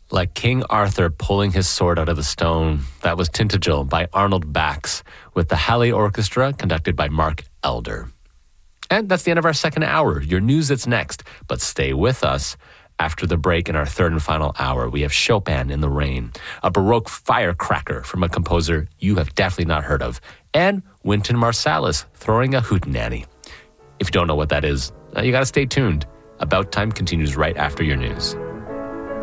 Like King Arthur pulling his sword out of the stone. That was Tintagel by Arnold Bax with the Halle Orchestra conducted by Mark Elder. And that's the end of our second hour. Your news is next, but stay with us. After the break in our third and final hour, we have Chopin in the Rain, a Baroque firecracker from a composer you have definitely not heard of, and Wynton Marsalis throwing a hootenanny. If you don't know what that is, you got to stay tuned. About Time continues right after your news.